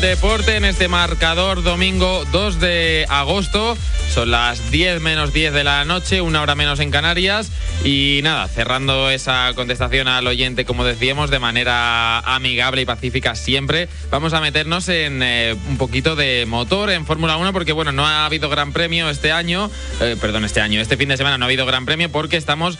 deporte en este marcador domingo 2 de agosto. Son las 10 menos 10 de la noche, una hora menos en Canarias. Y nada, cerrando esa contestación al oyente, como decíamos, de manera amigable y pacífica siempre, vamos a meternos en un poquito de motor en Fórmula 1, porque bueno, no ha habido gran premio este fin de semana no ha habido gran premio porque estamos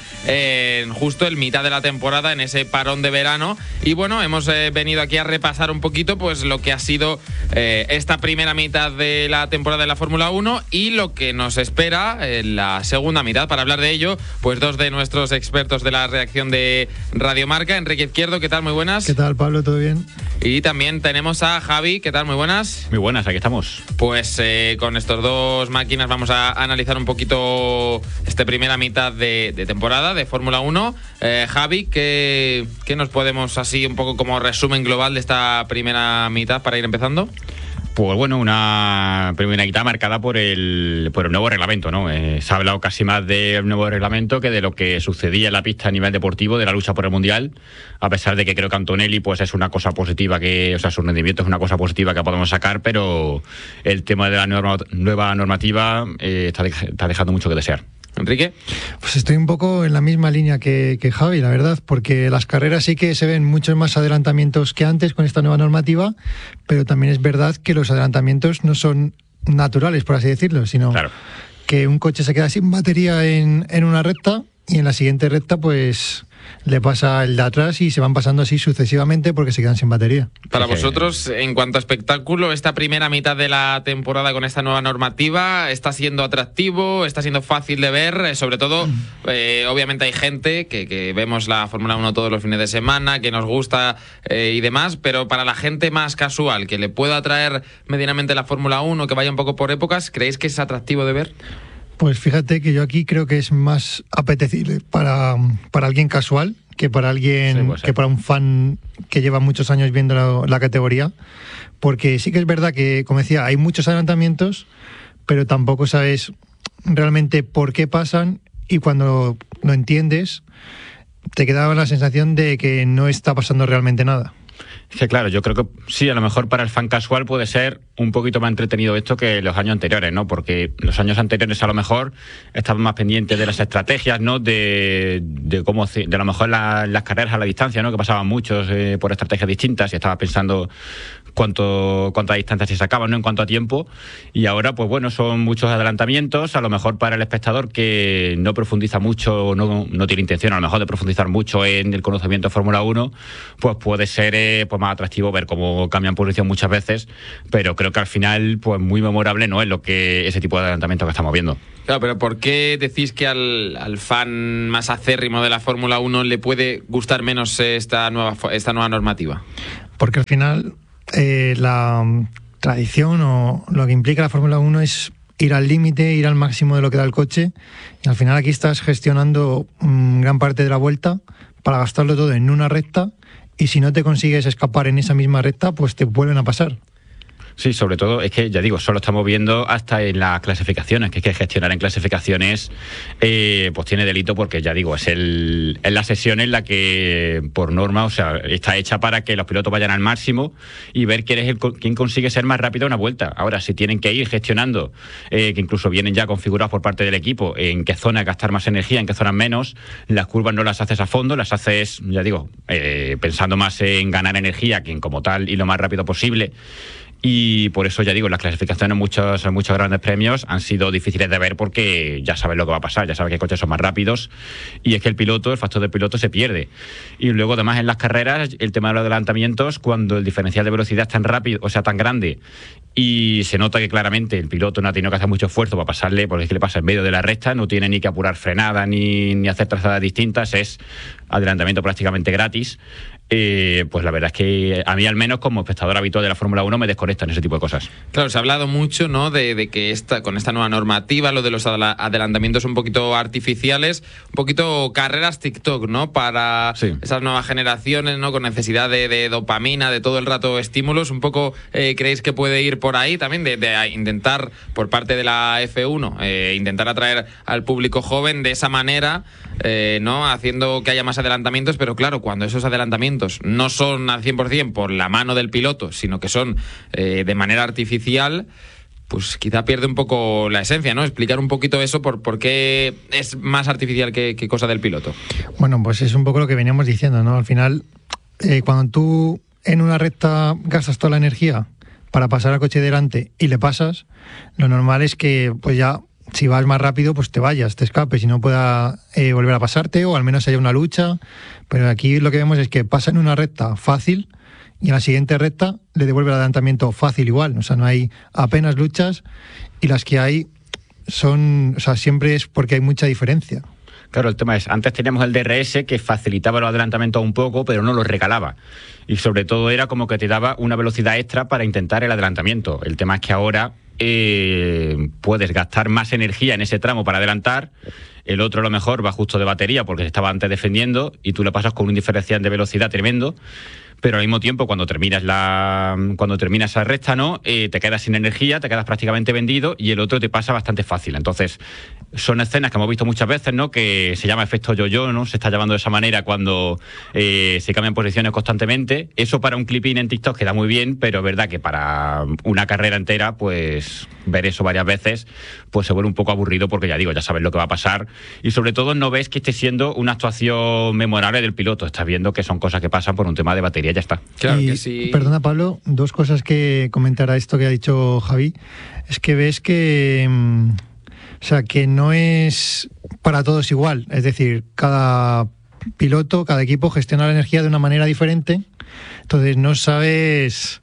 justo en mitad de la temporada, en ese parón de verano. Y bueno, hemos venido aquí a repasar un poquito pues lo que ha sido esta primera mitad de la temporada de la Fórmula 1 y lo que nos espera en la segunda mitad. Para hablar de ello, pues dos de nuestros expertos de la redacción de Radio Marca. Enrique Izquierdo, ¿qué tal? Muy buenas. ¿Qué tal, Pablo? ¿Todo bien? Y también tenemos a Javi, ¿qué tal? Muy buenas. Muy buenas, aquí estamos. Pues con estos dos máquinas vamos a analizar un poquito esta primera mitad de temporada de Fórmula 1. Javi, ¿qué nos podemos así un poco como resumen global de esta primera mitad para ir empezando? Pues bueno, una primera mitad marcada por el nuevo reglamento, ¿no? Se ha hablado casi más del nuevo reglamento que de lo que sucedía en la pista a nivel deportivo, de la lucha por el Mundial, a pesar de que creo que Antonelli pues es una cosa positiva, su rendimiento es una cosa positiva que podemos sacar, pero el tema de la nueva normativa está dejando mucho que desear. Enrique. Pues estoy un poco en la misma línea que Javi, la verdad, porque las carreras sí que se ven muchos más adelantamientos que antes con esta nueva normativa, pero también es verdad que los adelantamientos no son naturales, por así decirlo, sino claro, que un coche se queda sin batería en una recta y en la siguiente recta pues le pasa el de atrás y se van pasando así sucesivamente porque se quedan sin batería. Para vosotros, en cuanto a espectáculo, esta primera mitad de la temporada con esta nueva normativa, ¿está siendo atractivo? ¿Está siendo fácil de ver? Sobre todo, obviamente hay gente que vemos la Fórmula 1 todos los fines de semana, que nos gusta y demás, pero para la gente más casual, que le pueda atraer medianamente la Fórmula 1, que vaya un poco por épocas, ¿creéis que es atractivo de ver? Pues fíjate que yo aquí creo que es más apetecible para alguien casual que para alguien, que para un fan que lleva muchos años viendo la categoría, porque sí que es verdad que, como decía, hay muchos adelantamientos, pero tampoco sabes realmente por qué pasan y cuando lo entiendes te queda la sensación de que no está pasando realmente nada. Es que claro, yo creo que sí, a lo mejor para el fan casual puede ser un poquito más entretenido esto que los años anteriores, ¿no? Porque los años anteriores a lo mejor estaban más pendientes de las estrategias, ¿no? De cómo, de a lo mejor las carreras a la distancia, ¿no? Que pasaban muchos por estrategias distintas y estaba pensando cuánta distancia se sacaban, ¿no? En cuanto a tiempo. Y ahora, pues bueno, son muchos adelantamientos, a lo mejor para el espectador que no profundiza mucho, no tiene intención a lo mejor de profundizar mucho en el conocimiento de Fórmula 1, pues puede ser pues más atractivo ver cómo cambian posición muchas veces, pero creo que al final pues muy memorable no es lo que ese tipo de adelantamiento que estamos viendo. Claro, pero ¿por qué decís que al fan más acérrimo de la Fórmula 1 le puede gustar menos esta nueva normativa? Porque al final la tradición o lo que implica la Fórmula 1 es ir al límite, ir al máximo de lo que da el coche, y al final aquí estás gestionando gran parte de la vuelta para gastarlo todo en una recta, y si no te consigues escapar en esa misma recta, pues te vuelven a pasar. Sí, sobre todo, es que ya digo, solo estamos viendo hasta en las clasificaciones, que es que gestionar en clasificaciones pues tiene delito, porque ya digo, es la sesión en la que por norma, o sea, está hecha para que los pilotos vayan al máximo y ver quién consigue ser más rápido una vuelta. Ahora, si tienen que ir gestionando, que incluso vienen ya configurados por parte del equipo, en qué zona gastar más energía, en qué zonas menos, las curvas no las haces a fondo, las haces, ya digo, pensando más en ganar energía que en como tal y lo más rápido posible. Y por eso, ya digo, las clasificaciones en muchos grandes premios han sido difíciles de ver porque ya sabes lo que va a pasar, ya sabes que coches son más rápidos y es que el factor del piloto se pierde. Y luego, además, en las carreras, el tema de los adelantamientos, cuando el diferencial de velocidad es tan rápido, o sea, tan grande, y se nota que claramente el piloto no ha tenido que hacer mucho esfuerzo para pasarle, porque es que le pasa en medio de la recta, no tiene ni que apurar frenada ni hacer trazadas distintas, es adelantamiento prácticamente gratis. Pues la verdad es que a mí, al menos como espectador habitual de la Fórmula 1, me desconectan ese tipo de cosas. Claro, se ha hablado mucho, ¿no?, de que con esta nueva normativa, lo de los adelantamientos un poquito artificiales, un poquito carreras TikTok, ¿no?, para esas nuevas generaciones, ¿no?, con necesidad de dopamina, de todo el rato estímulos. Un poco, ¿creéis que puede ir por ahí también, de intentar, por parte de la F1, intentar atraer al público joven de esa manera, ¿no?, haciendo que haya más adelantamientos? Pero claro, cuando esos adelantamientos adelantamientos no son al 100% por la mano del piloto, sino que son de manera artificial, pues quizá pierde un poco la esencia, ¿no? Explicar un poquito eso, por qué es más artificial que cosa del piloto. Bueno, pues es un poco lo que veníamos diciendo, ¿no? Al final, cuando tú en una recta gastas toda la energía para pasar al coche delante y le pasas, lo normal es que pues ya, si vas más rápido, pues te vayas, te escapes y no pueda volver a pasarte, o al menos haya una lucha. Pero aquí lo que vemos es que pasa en una recta fácil y en la siguiente recta le devuelve el adelantamiento fácil igual. O sea, no hay apenas luchas, y las que hay son, o sea, siempre es porque hay mucha diferencia. Claro, el tema es, antes teníamos el DRS que facilitaba los adelantamientos un poco, pero no los regalaba. Y sobre todo era como que te daba una velocidad extra para intentar el adelantamiento. El tema es que ahora puedes gastar más energía en ese tramo para adelantar. El otro a lo mejor va justo de batería porque se estaba antes defendiendo y tú le pasas con un diferencial de velocidad tremendo. Pero al mismo tiempo, cuando terminas esa recta, ¿no? Te quedas sin energía, te quedas prácticamente vendido, y el otro te pasa bastante fácil. Entonces, son escenas que hemos visto muchas veces, ¿no? Que se llama efecto yo-yo, ¿no? Se está llamando de esa manera cuando se cambian posiciones constantemente. Eso para un clipín en TikTok queda muy bien, pero es verdad que para una carrera entera, pues ver eso varias veces, pues se vuelve un poco aburrido, porque ya digo, ya sabes lo que va a pasar, y sobre todo no ves que esté siendo una actuación memorable del piloto. Estás viendo que son cosas que pasan por un tema de batería. Ya está. Claro que sí. Perdona, Pablo, dos cosas que comentar a esto que ha dicho Javi. Es que ves que, o sea, que no es para todos igual. Es decir, cada piloto, cada equipo gestiona la energía de una manera diferente. Entonces no sabes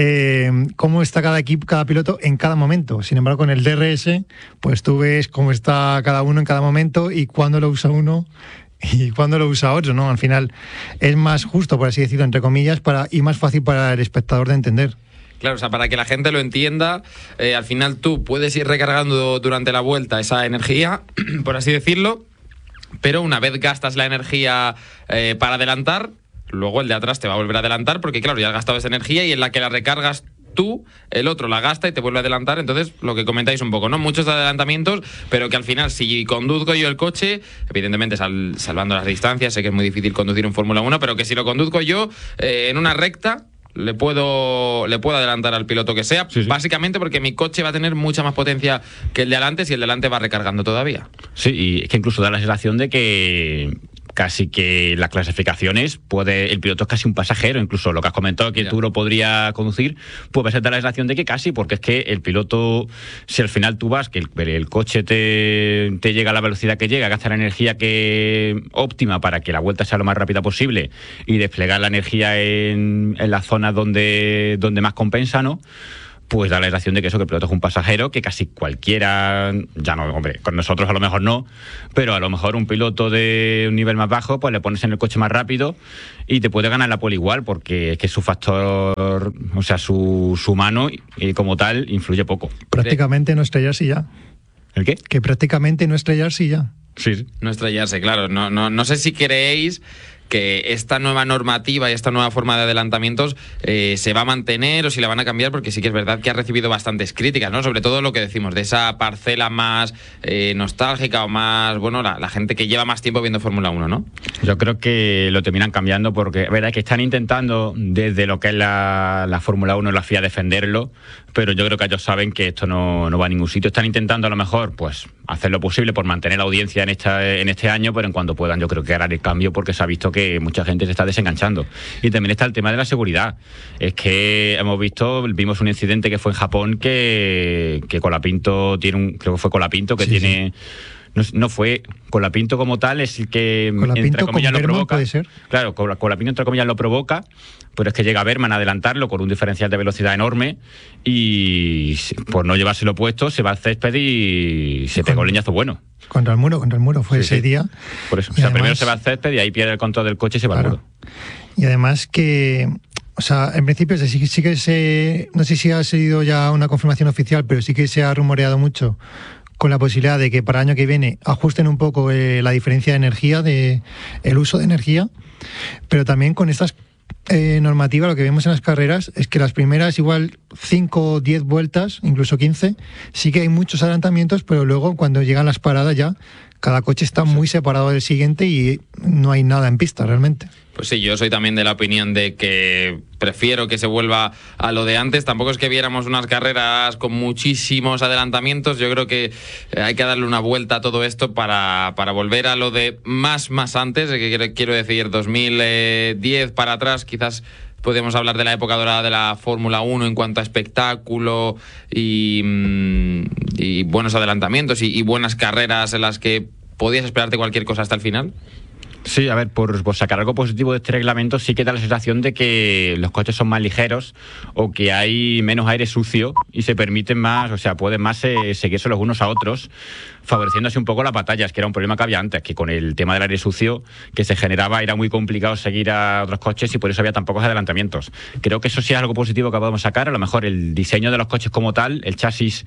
cómo está cada equipo, cada piloto en cada momento. Sin embargo, con el DRS, pues tú ves cómo está cada uno en cada momento y cuándo lo usa uno y cuándo lo usa otro, ¿no? Al final es más justo, por así decirlo, entre comillas, y más fácil para el espectador de entender. Claro, o sea, para que la gente lo entienda, al final tú puedes ir recargando durante la vuelta esa energía, por así decirlo, pero una vez gastas la energía para adelantar, luego el de atrás te va a volver a adelantar, porque claro, ya has gastado esa energía, y en la que la recargas tú, el otro la gasta y te vuelve a adelantar. Entonces, lo que comentáis un poco, ¿no? Muchos adelantamientos, pero que al final, si conduzco yo el coche, evidentemente salvando las distancias, sé que es muy difícil conducir en Fórmula 1, pero que si lo conduzco yo en una recta, le puedo adelantar al piloto que sea, sí. Básicamente porque mi coche va a tener mucha más potencia que el de adelante, si el de adelante va recargando todavía. Sí, y es que incluso da la sensación de que casi que las clasificaciones el piloto es casi un pasajero. Incluso lo que has comentado, que tú lo podría conducir, pues va a dar la sensación de que casi, porque es que el piloto, si al final tú vas, que el coche te llega a la velocidad que llega, gasta la energía óptima para que la vuelta sea lo más rápida posible y desplegar la energía en las zonas donde más compensa, ¿no? Pues da la sensación de que el piloto es un pasajero, que casi cualquiera, ya no, hombre, con nosotros a lo mejor no, pero a lo mejor un piloto de un nivel más bajo, pues le pones en el coche más rápido y te puede ganar la pole igual, porque es que su factor, o sea, su mano como tal influye poco. Prácticamente no estrellarse ya. ¿El qué? Que prácticamente no estrellarse ya. Sí. No estrellarse, claro. No sé si creéis que esta nueva normativa y esta nueva forma de adelantamientos se va a mantener o si la van a cambiar, porque sí que es verdad que ha recibido bastantes críticas, ¿no? Sobre todo lo que decimos, de esa parcela más nostálgica o más, bueno, la gente que lleva más tiempo viendo Fórmula 1, ¿no? Yo creo que lo terminan cambiando porque, es verdad que están intentando desde lo que es la Fórmula 1 y la FIA defenderlo, pero yo creo que ellos saben que esto no va a ningún sitio. Están intentando a lo mejor pues hacer lo posible por mantener la audiencia en este año, pero en cuanto puedan yo creo que harán el cambio, porque se ha visto que mucha gente se está desenganchando. Y también está el tema de la seguridad. Es que vimos un incidente que fue en Japón que Colapinto creo que fue Colapinto que tiene... Sí. No fue Colapinto como tal, es el que entre comillas lo provoca. ¿Puede ser? Claro, Colapinto entre comillas lo provoca, pero es que llega Berman a adelantarlo con un diferencial de velocidad enorme y por no llevárselo puesto se va al césped y se pegó el leñazo bueno. Contra el muro fue ese día. Por eso, además, primero se va al césped y ahí pierde el control del coche y se va al muro. Y además que, o sea, en principio sí que no sé si ha sido ya una confirmación oficial, pero sí que se ha rumoreado mucho con la posibilidad de que para el año que viene ajusten un poco la diferencia de energía, el uso de energía, pero también con estas normativa, lo que vemos en las carreras es que las primeras igual 5 o 10 vueltas, incluso 15, sí que hay muchos adelantamientos, pero luego cuando llegan las paradas ya, cada coche está muy separado del siguiente y no hay nada en pista realmente. Pues sí, yo soy también de la opinión de que prefiero que se vuelva a lo de antes. Tampoco es que viéramos unas carreras con muchísimos adelantamientos. Yo creo que hay que darle una vuelta a todo esto para volver a lo de más antes, que quiero decir 2010 para atrás. Quizás podemos hablar de la época dorada de la Fórmula 1 en cuanto a espectáculo y buenos adelantamientos y buenas carreras en las que podías esperarte cualquier cosa hasta el final. Sí, a ver, por sacar algo positivo de este reglamento, sí que da la sensación de que los coches son más ligeros o que hay menos aire sucio y se permiten más, o sea, pueden más seguirse los unos a otros, favoreciendo así un poco las batallas, que era un problema que había antes, que con el tema del aire sucio que se generaba era muy complicado seguir a otros coches y por eso había tan pocos adelantamientos. Creo que eso sí es algo positivo que podemos sacar. A lo mejor el diseño de los coches como tal, el chasis,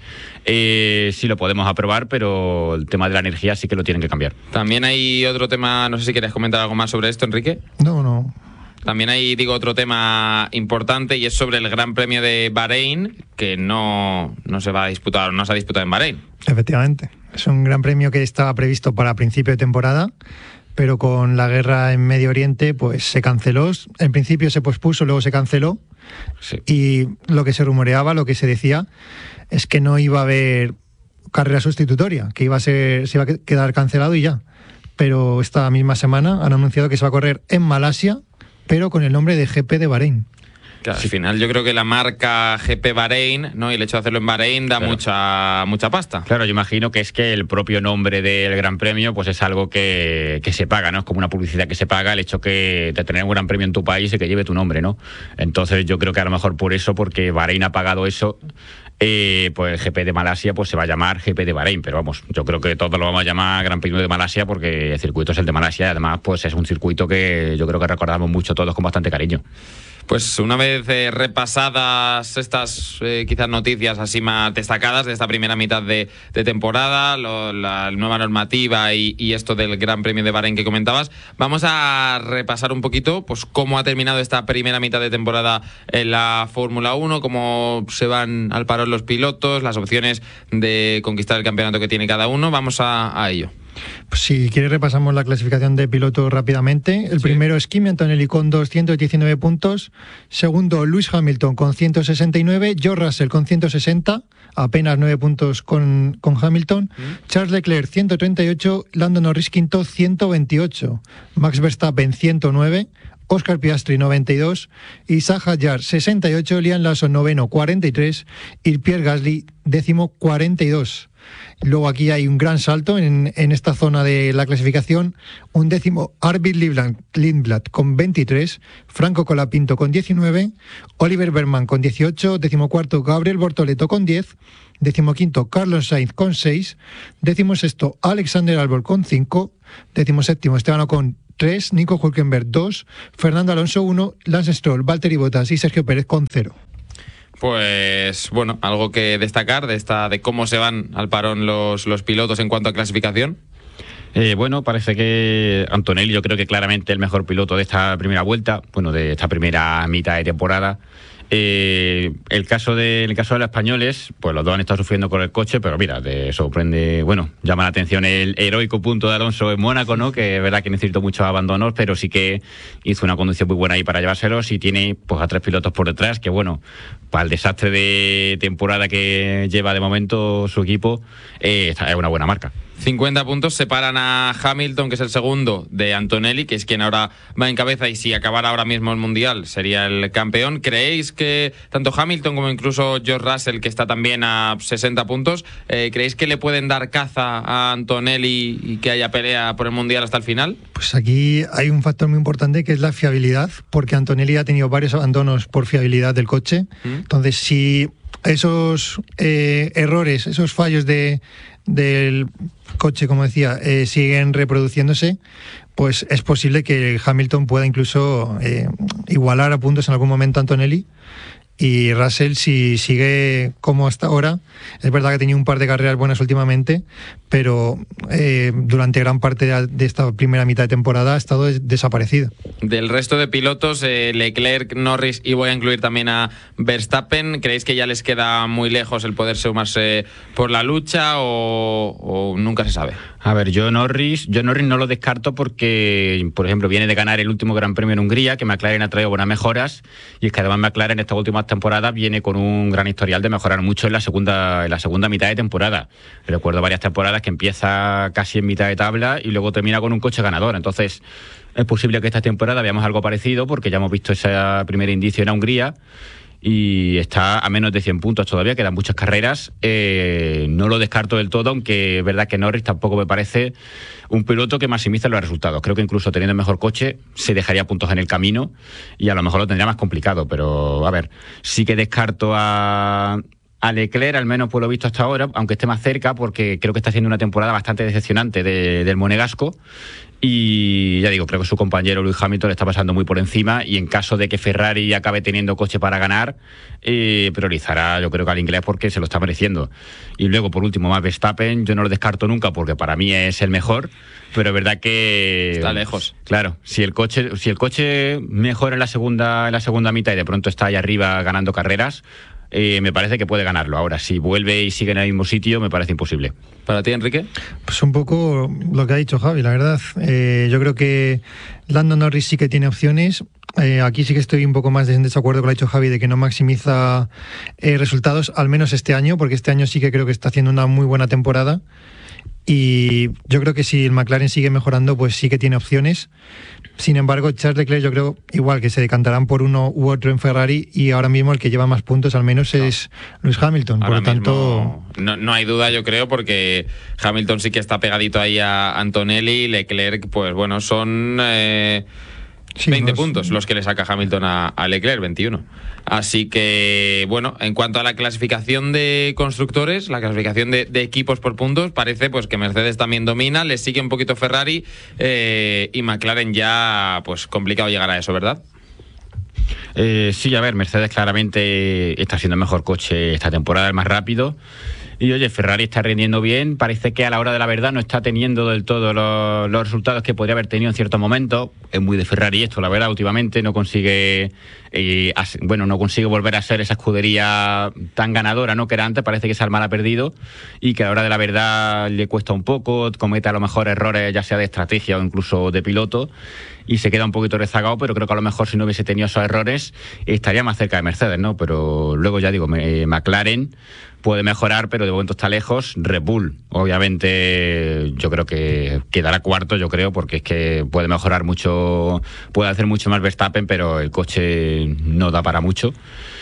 sí lo podemos aprobar, pero el tema de la energía sí que lo tienen que cambiar. También hay otro tema, no sé si quieres comentar algo más sobre esto, Enrique. No. También hay, otro tema importante y es sobre el Gran Premio de Bahrein, que no se va a disputar, no se ha disputado en Bahrein. Efectivamente. Es un gran premio que estaba previsto para principio de temporada, pero con la guerra en Medio Oriente pues se canceló. En principio se pospuso, luego se canceló. Sí. Y lo que se rumoreaba, lo que se decía, es que no iba a haber carrera sustitutoria, que se iba a quedar cancelado y ya. Pero esta misma semana han anunciado que se va a correr en Malasia, pero con el nombre de GP de Bahrein. Claro, al final yo creo que la marca GP Bahrein, ¿no? Y el hecho de hacerlo en Bahrein da mucha pasta. Claro, yo imagino que es que el propio nombre del Gran Premio pues es algo que se paga, ¿no? Es como una publicidad que se paga el hecho de tener un Gran Premio en tu país y que lleve tu nombre, ¿no? Entonces yo creo que a lo mejor por eso, porque Bahrein ha pagado eso, pues el GP de Malasia pues se va a llamar GP de Bahrein, pero vamos, yo creo que todos lo vamos a llamar Gran Premio de Malasia porque el circuito es el de Malasia y además pues es un circuito que yo creo que recordamos mucho todos con bastante cariño. Pues una vez repasadas estas quizás noticias así más destacadas de esta primera mitad de temporada, la nueva normativa y esto del Gran Premio de Bahrein que comentabas, vamos a repasar un poquito pues cómo ha terminado esta primera mitad de temporada en la Fórmula 1, cómo se van al parón los pilotos, las opciones de conquistar el campeonato que tiene cada uno. Vamos a ello. Pues si quieres repasamos la clasificación de pilotos rápidamente. El primero es Kimi Antonelli con 219 puntos. Segundo, Lewis Hamilton con 169. George Russell con 160. Apenas 9 puntos con Hamilton. Charles Leclerc 138. Lando Norris quinto 128. Max Verstappen 109. Oscar Piastri 92, Isaac Hadjar 68, Liam Lawson noveno 43 y Pierre Gasly décimo 42. Luego aquí hay un gran salto en esta zona de la clasificación. Un décimo Arvid Lindblad con 23, Franco Colapinto con 19, Oliver Berman con 18, decimocuarto Gabriel Bortoleto con 10, decimoquinto Carlos Sainz con 6, decimosexto Alexander Albon con 5, decimoséptimo Esteban Ocon 3, Nico Hülkenberg 2, Fernando Alonso 1, Lance Stroll, Valtteri Bottas y Sergio Pérez con 0. Pues bueno, algo que destacar de cómo se van al parón los pilotos en cuanto a clasificación. Bueno, parece que Antonelli, yo creo que claramente el mejor piloto de esta primera vuelta, bueno, de esta primera mitad de temporada. El caso de los españoles, pues los dos han estado sufriendo con el coche, pero mira, te sorprende, bueno, llama la atención el heroico punto de Alonso en Mónaco, ¿no? Que es verdad que necesitó muchos abandonos, pero sí que hizo una conducción muy buena ahí para llevárselos y tiene pues a 3 pilotos por detrás, que bueno, para el desastre de temporada que lleva de momento su equipo, es una buena marca. 50 puntos separan a Hamilton, que es el segundo, de Antonelli, que es quien ahora va en cabeza y si acabara ahora mismo el Mundial sería el campeón. ¿Creéis que tanto Hamilton como incluso George Russell, que está también a 60 puntos, creéis que le pueden dar caza a Antonelli y que haya pelea por el Mundial hasta el final? Pues aquí hay un factor muy importante que es la fiabilidad, porque Antonelli ha tenido varios abandonos por fiabilidad del coche. Entonces, si esos errores, esos fallos del coche, como decía, siguen reproduciéndose, pues es posible que Hamilton pueda incluso igualar a puntos en algún momento a Antonelli Y Russell, si sigue como hasta ahora, es verdad que ha tenido un par de carreras buenas últimamente, pero durante gran parte de esta primera mitad de temporada ha estado desaparecido. Del resto de pilotos, Leclerc, Norris y voy a incluir también a Verstappen, ¿creéis que ya les queda muy lejos el poder sumarse por la lucha o nunca se sabe? A ver, yo Norris no lo descarto porque, por ejemplo, viene de ganar el último Gran Premio en Hungría, que McLaren ha traído buenas mejoras, y es que además McLaren en estas últimas temporadas viene con un gran historial de mejorar mucho en la segunda mitad de temporada. Recuerdo varias temporadas que empieza casi en mitad de tabla y luego termina con un coche ganador. Entonces, es posible que esta temporada veamos algo parecido porque ya hemos visto ese primer indicio en Hungría. Y está a menos de 100 puntos todavía, quedan muchas carreras. No lo descarto del todo, aunque es verdad que Norris tampoco me parece un piloto que maximice los resultados. Creo que incluso teniendo el mejor coche se dejaría puntos en el camino y a lo mejor lo tendría más complicado. Pero, a ver, sí que descarto a Leclerc, al menos por lo visto hasta ahora, aunque esté más cerca, porque creo que está haciendo una temporada bastante decepcionante del monegasco. Y ya digo, creo que su compañero Lewis Hamilton le está pasando muy por encima y en caso de que Ferrari acabe teniendo coche para ganar, priorizará yo creo que al inglés porque se lo está mereciendo. Y luego, por último, Max Verstappen, yo no lo descarto nunca porque para mí es el mejor, pero es verdad que... Está lejos. Claro, si el coche mejora en la segunda mitad y de pronto está ahí arriba ganando carreras, me parece que puede ganarlo. Ahora, si vuelve y sigue en el mismo sitio, me parece imposible. ¿Para ti, Enrique? Pues un poco lo que ha dicho Javi, la verdad. Yo creo que Lando Norris sí que tiene opciones. Aquí sí que estoy un poco más en desacuerdo con lo que ha dicho Javi de que no maximiza resultados, al menos este año, porque este año sí que creo que está haciendo una muy buena temporada. Y yo creo que si el McLaren sigue mejorando, pues sí que tiene opciones. Sin embargo, Charles Leclerc yo creo igual que se decantarán por uno u otro en Ferrari y ahora mismo el que lleva más puntos al menos es Lewis Hamilton. Ahora por lo tanto... No hay duda, yo creo, porque Hamilton sí que está pegadito ahí a Antonelli. Leclerc, pues bueno, son... 20 puntos los que le saca Hamilton a Leclerc, 21. Así que, bueno, en cuanto a la clasificación de constructores, la clasificación de equipos por puntos, parece pues que Mercedes también domina, le sigue un poquito Ferrari y McLaren ya, pues complicado llegar a eso, ¿verdad? Sí, a ver, Mercedes claramente está siendo el mejor coche esta temporada, el más rápido. Y oye, Ferrari está rindiendo bien, parece que a la hora de la verdad no está teniendo del todo los resultados que podría haber tenido en ciertos momentos. Es muy de Ferrari esto, la verdad, últimamente no consigue volver a ser esa escudería tan ganadora, ¿no? Que era antes, parece que ese alma ha perdido y que a la hora de la verdad le cuesta un poco, comete a lo mejor errores ya sea de estrategia o incluso de piloto y se queda un poquito rezagado, pero creo que a lo mejor si no hubiese tenido esos errores estaría más cerca de Mercedes, ¿no? Pero luego ya digo, McLaren puede mejorar, pero de momento está lejos. Red Bull, obviamente, yo creo que quedará cuarto, yo creo, porque es que puede mejorar mucho, puede hacer mucho más Verstappen, pero el coche no da para mucho.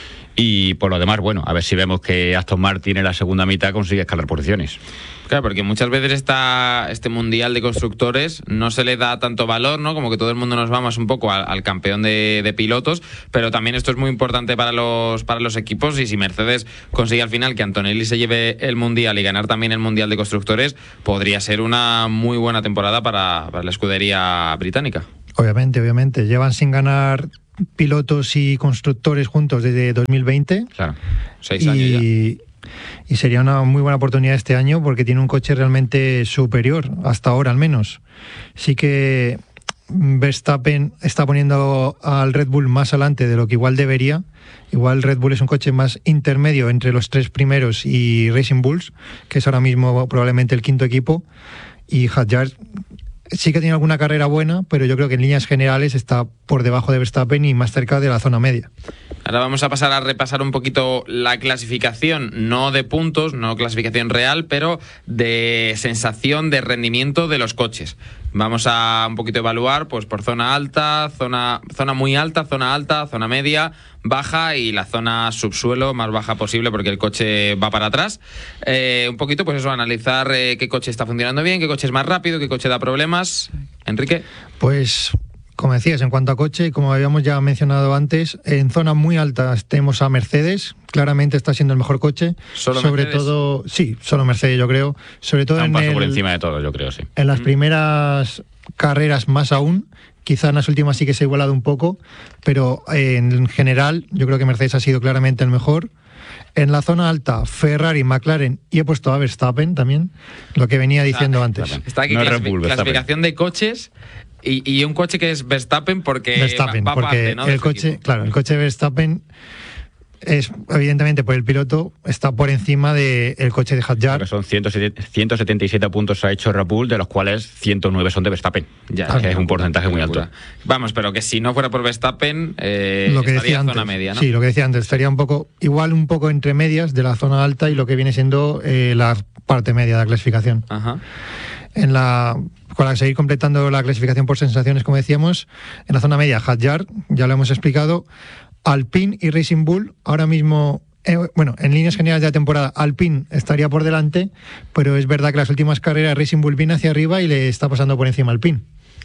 Y por lo demás, bueno, a ver si vemos que Aston Martin en la segunda mitad consigue escalar posiciones. Claro, porque muchas veces este mundial de constructores no se le da tanto valor, ¿no? Como que todo el mundo nos va más un poco al campeón de pilotos, pero también esto es muy importante para los equipos y si Mercedes consigue al final que Antonelli se lleve el mundial y ganar también el mundial de constructores, podría ser una muy buena temporada para la escudería británica. Obviamente. Llevan sin ganar pilotos y constructores juntos desde 2020. Claro, 6 años ya. Y sería una muy buena oportunidad este año porque tiene un coche realmente superior, hasta ahora al menos. Sí que Verstappen está poniendo al Red Bull más adelante de lo que igual debería. Igual Red Bull es un coche más intermedio entre los 3 primeros y Racing Bulls, que es ahora mismo probablemente el quinto equipo. Y Hadjar sí que tiene alguna carrera buena, pero yo creo que en líneas generales está por debajo de Verstappen y más cerca de la zona media. Ahora vamos a pasar a repasar un poquito la clasificación, no de puntos, no clasificación real, pero de sensación de rendimiento de los coches. Vamos a un poquito evaluar pues por zona alta, zona muy alta, zona media, baja y la zona subsuelo más baja posible porque el coche va para atrás. Un poquito pues eso, analizar qué coche está funcionando bien, qué coche es más rápido, qué coche da problemas. Enrique. Pues como decías, en cuanto a coche, como habíamos ya mencionado antes, en zonas muy altas tenemos a Mercedes, claramente está siendo el mejor coche. ¿Solo sobre Mercedes? Todo, sí, solo Mercedes yo creo. Sobre todo un paso por encima de todo, yo creo, sí. En las primeras carreras más aún. Quizá en las últimas sí que se ha igualado un poco, pero en general yo creo que Mercedes ha sido claramente el mejor. En la zona alta, Ferrari, McLaren, y he puesto a Verstappen también, lo que venía diciendo antes. Está aquí clasificación de coches y un coche que es Verstappen porque va porque aparte, ¿no? el coche, claro, el coche de Verstappen es, evidentemente, por el piloto, está por encima del coche de Hadjar. Son 177 puntos ha hecho Red Bull, de los cuales 109 son de Verstappen. Ya, que es un porcentaje muy alto. Vamos, pero que si no fuera por Verstappen, lo que estaría decía en antes, zona media, ¿no? Sí, lo que decía antes, estaría un poco entre medias de la zona alta y lo que viene siendo la parte media de la clasificación. Ajá. Para seguir completando la clasificación por sensaciones, como decíamos, en la zona media, Hadjar, ya lo hemos explicado. Alpine y Racing Bull, ahora mismo, en líneas generales de la temporada, Alpine estaría por delante, pero es verdad que las últimas carreras Racing Bull viene hacia arriba y le está pasando por encima Alpine.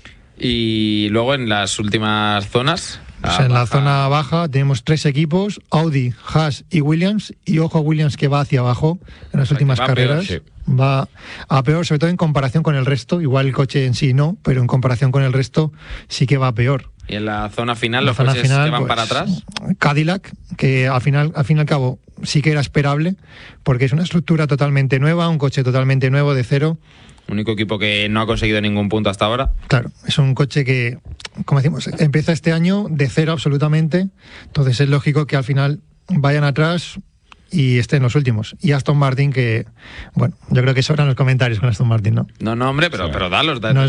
Y luego en las últimas zonas... En la zona baja tenemos 3 equipos, Audi, Haas y Williams, y ojo a Williams que va hacia abajo en las últimas carreras. Peor, sí. Va a peor, sobre todo en comparación con el resto. Igual el coche en sí no, pero en comparación con el resto sí que va peor. Y en la zona final, los coches que van para atrás. Cadillac, que al fin y al cabo sí que era esperable, porque es una estructura totalmente nueva, un coche totalmente nuevo de cero. Único equipo que no ha conseguido ningún punto hasta ahora. Claro, es un coche que, como decimos, empieza este año de cero absolutamente. Entonces es lógico que al final vayan atrás y estén los últimos. Y Aston Martin, que, bueno, yo creo que sobran los comentarios con Aston Martin, ¿no? No, hombre, pero dalos. Nos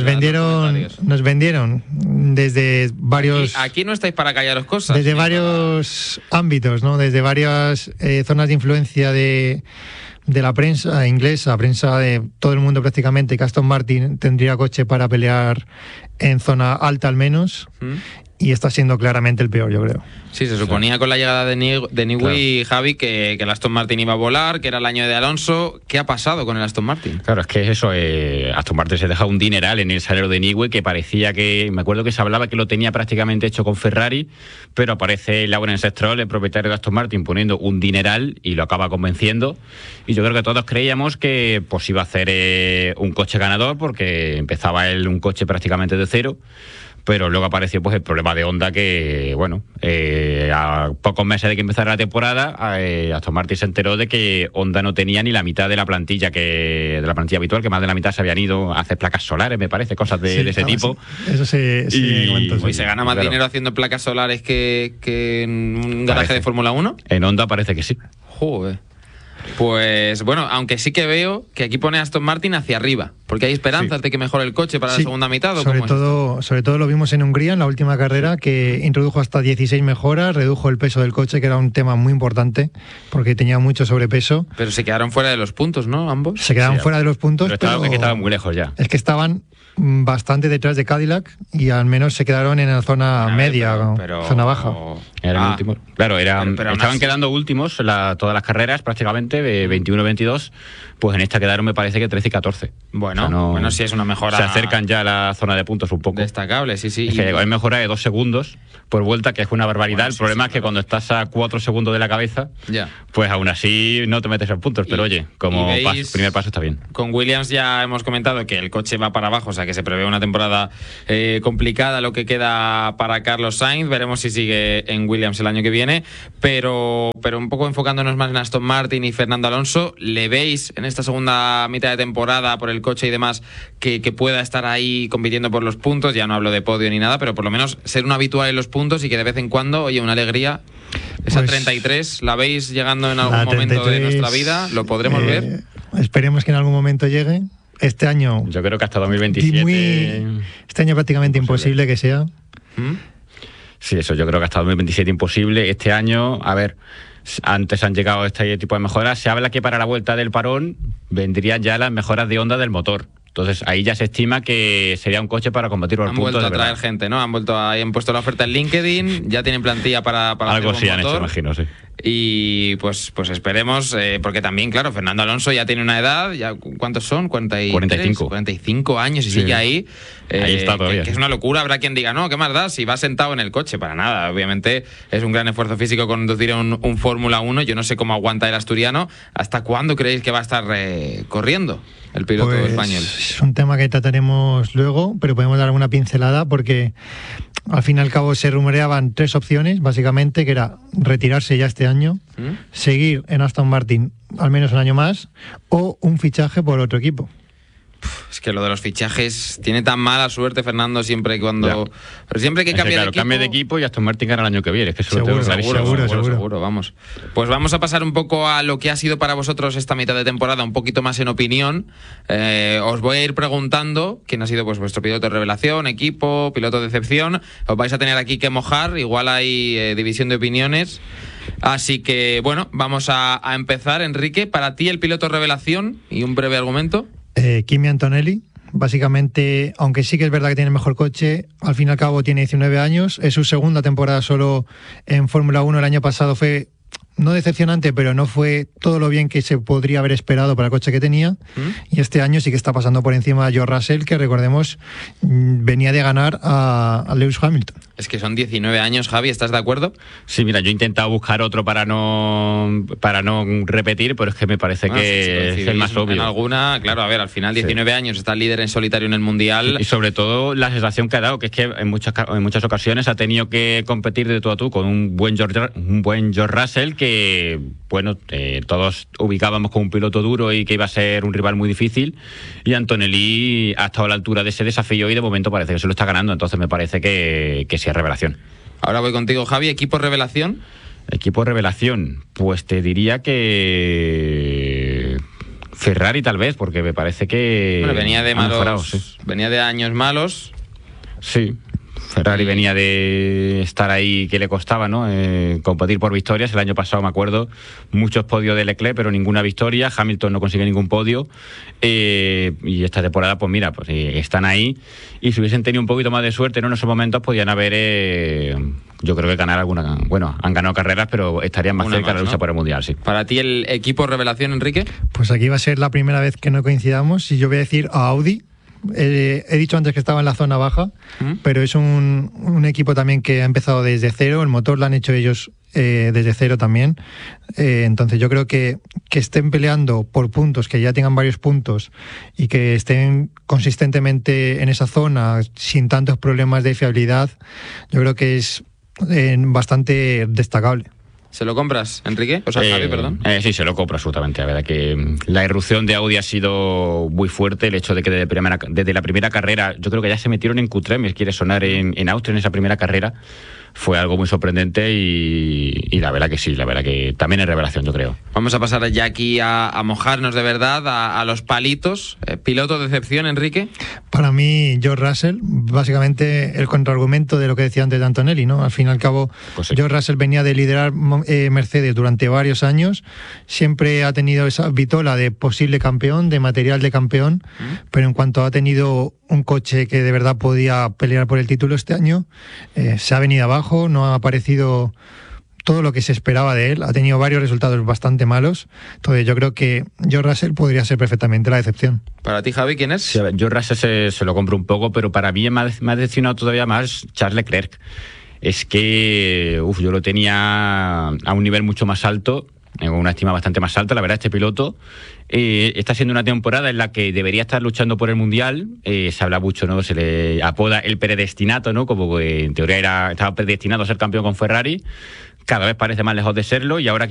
vendieron desde varios... Aquí no estáis para callaros cosas. Desde varios ámbitos, ¿no? Desde varias zonas de influencia de la prensa inglesa, prensa de todo el mundo prácticamente, que Aston Martin tendría coche para pelear en zona alta al menos. Y está siendo claramente el peor, yo creo. Sí, se suponía con la llegada de Newey y Javi que el Aston Martin iba a volar, que era el año de Alonso. ¿Qué ha pasado con el Aston Martin? Claro, es que eso, Aston Martin se deja un dineral en el salario de Newey, que parecía que, me acuerdo que se hablaba que lo tenía prácticamente hecho con Ferrari, pero aparece Lawrence Stroll, el propietario de Aston Martin, poniendo un dineral y lo acaba convenciendo. Y yo creo que todos creíamos que pues iba a hacer un coche ganador, porque empezaba él un coche prácticamente de cero. Pero luego apareció pues el problema de Honda, que bueno, a pocos meses de que empezara la temporada, Aston Martin se enteró de que Honda no tenía ni la mitad de la plantilla habitual, que más de la mitad se habían ido a hacer placas solares, me parece, cosas de ese tipo. Sí. Eso se gana más dinero haciendo placas solares que en un garaje de Fórmula 1. En Honda parece que sí. Joder. Pues bueno, aunque sí que veo que aquí pone Aston Martin hacia arriba, porque hay esperanzas de que mejore el coche para la segunda mitad. ¿O sobre todo lo vimos en Hungría, en la última carrera, que introdujo hasta 16 mejoras, redujo el peso del coche, que era un tema muy importante, porque tenía mucho sobrepeso. Pero se quedaron fuera de los puntos, ¿no? Ambos. Se quedaron fuera de los puntos, pero es que estaban muy lejos ya. Es que estaban bastante detrás de Cadillac y al menos se quedaron en la zona media, zona baja. Eran últimos. Claro, estaban quedando últimos todas las carreras prácticamente, de 21-22, pues en esta quedaron, me parece que 13 y 14. Bueno, sí es una mejora. Se acercan ya a la zona de puntos un poco. Destacable, sí. Es que hay mejora de 2 segundos por vuelta, que es una barbaridad. El problema es que cuando estás a 4 segundos de la cabeza, pues aún así no te metes en puntos. Pero oye, como primer paso está bien. Con Williams ya hemos comentado que el coche va para abajo, o sea que se prevé una temporada complicada lo que queda para Carlos Sainz. Veremos si sigue en Williams el año que viene, pero un poco enfocándonos más en Aston Martin y Fernando Alonso, ¿le veis en esta segunda mitad de temporada por el coche y demás que pueda estar ahí compitiendo por los puntos? Ya no hablo de podio ni nada, pero por lo menos ser un habitual en los puntos y que de vez en cuando, oye, una alegría. Esa pues, 33, ¿la veis llegando en algún momento de nuestra vida? ¿Lo podremos ver? Esperemos que en algún momento llegue. Este año... Yo creo que hasta 2027... Este año prácticamente imposible que sea. Sí, eso yo creo que hasta 2027 imposible. Este año, a ver, antes han llegado este tipo de mejoras. Se habla que para la vuelta del parón vendrían ya las mejoras de Honda del motor. Entonces ahí ya se estima que sería un coche para combatir por puntos. Han vuelto a traer gente, ¿no? Han puesto la oferta en LinkedIn, ya tienen plantilla para algo sí han hecho, imagino, sí. Y pues esperemos, porque también, claro, Fernando Alonso ya tiene una edad, ya ¿cuántos son? 45 años y sigue ahí. Ahí está todavía. Que es una locura. Habrá quien diga, no, ¿qué más da? Si va sentado en el coche, para nada. Obviamente es un gran esfuerzo físico conducir un Fórmula 1. Yo no sé cómo aguanta el asturiano. ¿Hasta cuándo creéis que va a estar corriendo? el piloto español? Es un tema que trataremos luego, pero podemos dar alguna pincelada porque al fin y al cabo se rumoreaban 3 opciones, básicamente, que era retirarse ya este año, seguir en Aston Martin al menos un año más, o un fichaje por otro equipo. Es que lo de los fichajes tiene tan mala suerte, Fernando, siempre que cambia de equipo. Cambia de equipo y Aston Martin gana el año que viene. Es que seguro, vamos. Pues vamos a pasar un poco a lo que ha sido para vosotros esta mitad de temporada, un poquito más en opinión. Os voy a ir preguntando quién ha sido pues vuestro piloto de revelación, equipo, piloto de decepción. Os vais a tener aquí que mojar, igual hay división de opiniones. Así que, bueno, vamos a empezar. Enrique, para ti el piloto revelación y un breve argumento. Kimi Antonelli, básicamente, aunque sí que es verdad que tiene el mejor coche, al fin y al cabo tiene 19 años, es su segunda temporada solo en Fórmula 1, el año pasado fue no decepcionante, pero no fue todo lo bien que se podría haber esperado para el coche que tenía, y este año sí que está pasando por encima de George Russell, que recordemos venía de ganar a Lewis Hamilton. Es que son 19 años, Javi, ¿estás de acuerdo? Sí, mira, yo he intentado buscar otro para no repetir, pero es que me parece que es el más obvio. En alguna, claro, a ver, al final 19 años, está el líder en solitario en el Mundial. Y sobre todo la sensación que ha dado, que es que en muchas ocasiones ha tenido que competir de tú a tú con un buen George Russell, que, bueno, todos ubicábamos como un piloto duro y que iba a ser un rival muy difícil, y Antonelli ha estado a la altura de ese desafío y de momento parece que se lo está ganando, entonces me parece que sí es revelación. Ahora voy contigo, Javi. ¿Equipo revelación? Equipo revelación, pues te diría que Ferrari tal vez, porque me parece que venía de malos, venía de años malos. Sí. Ferrari venía de estar ahí que le costaba, ¿no? Competir por victorias. El año pasado, me acuerdo, muchos podios de Leclerc, pero ninguna victoria. Hamilton no consigue ningún podio. Y esta temporada, pues mira, pues están ahí. Y si hubiesen tenido un poquito más de suerte, ¿no? En esos momentos podían haber, yo creo que ganar alguna. Bueno, han ganado carreras, pero estarían más cerca de la lucha por el Mundial, sí. ¿Para ti el equipo revelación, Enrique? Pues aquí va a ser la primera vez que no coincidamos. Y yo voy a decir a Audi. He dicho antes que estaba en la zona baja, pero es un equipo también que ha empezado desde cero. El motor lo han hecho ellos desde cero también. Entonces yo creo que estén peleando por puntos, que ya tengan varios puntos y que estén consistentemente en esa zona sin tantos problemas de fiabilidad, yo creo que es bastante destacable. ¿Se lo compras, Enrique? O sea, Javi, perdón. Sí, se lo compro absolutamente. La verdad que la irrupción de Audi ha sido muy fuerte. El hecho de que desde la primera carrera, yo creo que ya se metieron en Q3, me quiere sonar en Austria en esa primera carrera, fue algo muy sorprendente y la verdad que sí, la verdad que también es revelación, yo creo. Vamos a pasar ya aquí a mojarnos de verdad, a los palitos. ¿Piloto de decepción, Enrique? Para mí, George Russell, básicamente el contraargumento de lo que decía antes de Antonelli, ¿no? Al fin y al cabo, pues sí. George Russell venía de liderar Mercedes durante varios años, siempre ha tenido esa vitola de posible campeón, de material de campeón, pero en cuanto ha tenido un coche que de verdad podía pelear por el título este año, se ha venido abajo, no ha aparecido todo lo que se esperaba de él, ha tenido varios resultados bastante malos, entonces yo creo que George Russell podría ser perfectamente la decepción. ¿Para ti, Javi, quién es? Sí, George Russell se lo compro un poco, pero para mí me ha decepcionado todavía más Charles Leclerc. Es que yo lo tenía a un nivel mucho más alto, con una estima bastante más alta, la verdad, este piloto. Está siendo una temporada en la que debería estar luchando por el Mundial. Se habla mucho, ¿no? Se le apoda el predestinato, ¿no? Como que en teoría estaba predestinado a ser campeón con Ferrari. Cada vez parece más lejos de serlo y ahora que